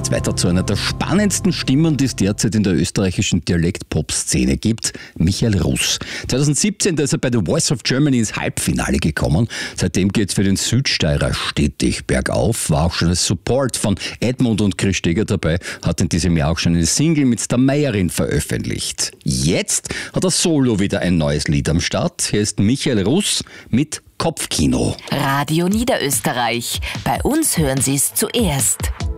geht's weiter zu einer der spannendsten Stimmen, die es derzeit in der österreichischen Dialekt-Pop-Szene gibt, Michael Russ. 2017 ist er bei The Voice of Germany ins Halbfinale gekommen. Seitdem geht's für den Südsteirer stetig bergauf, war auch schon als Support von Edmund und Chris Steger dabei, hat in diesem Jahr auch schon eine Single mit der Meierin veröffentlicht. Jetzt hat er solo wieder ein neues Lied am Start. Hier ist Michael Russ mit Kopfkino. Radio Niederösterreich. Bei uns hören Sie es zuerst.